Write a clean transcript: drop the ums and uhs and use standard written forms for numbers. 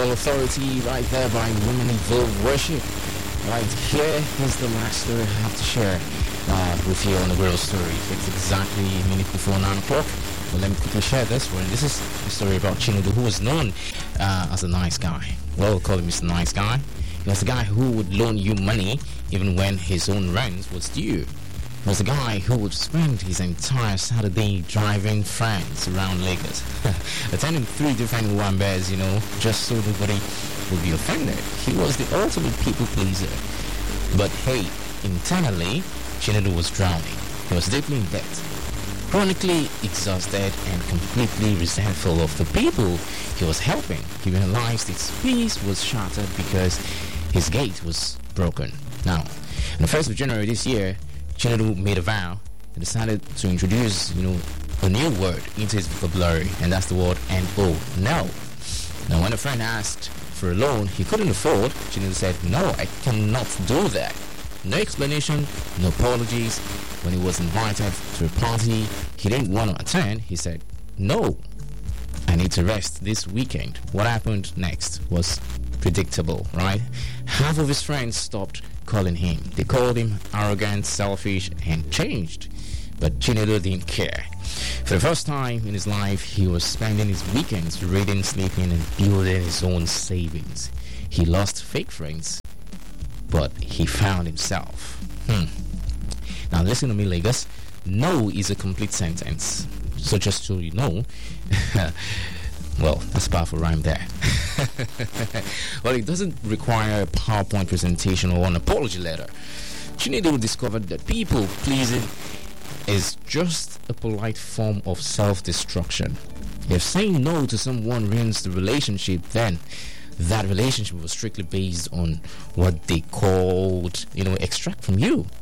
all authority right there by Women Involved Worship. Right here is the last story I have to share with you on the Real Story. It's exactly a minute before 9 o'clock. But let me quickly share this one. This is a story about Chinedu, who was known as a nice guy. Well, we'll call him Mr. Nice Guy. He was the guy who would loan you money even when his own rent was due. He was a guy who would spend his entire Saturday driving friends around Lagos, attending 3 different Wambers, just so nobody would be offended. He was the ultimate people pleaser. But hey, internally, Chinedu was drowning. He was deeply in debt, chronically exhausted and completely resentful of the people he was helping. He realized his peace was shattered because his gate was broken. Now, on the 1st of January this year, Chinedu made a vow and decided to introduce, a new word into his vocabulary, and that's the word NO, no. Now, when a friend asked for a loan he couldn't afford, Chinedu said, "No, I cannot do that." No explanation, no apologies. When he was invited to a party he didn't want to attend, he said, "No, I need to rest this weekend." What happened next was predictable, right? Half of his friends stopped calling him. They called him arrogant, selfish, and changed. But Chinedu didn't care. For the first time in his life, he was spending his weekends reading, sleeping, and building his own savings. He lost fake friends, but he found himself. Now listen to me, Lagos. No is a complete sentence. So just so you know, well, that's a powerful rhyme there. Well, it doesn't require a PowerPoint presentation or an apology letter. Chinedu discovered that people pleasing is just a polite form of self-destruction. If saying no to someone ruins the relationship, then that relationship was strictly based on what they called, extract from you.